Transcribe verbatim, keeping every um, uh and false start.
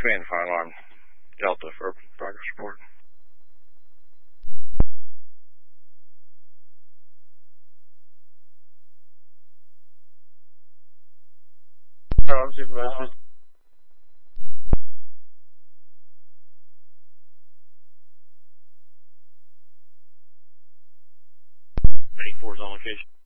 Command fire alarm. Delta for progress report. Hello, Supervisor. eighty-four is on location.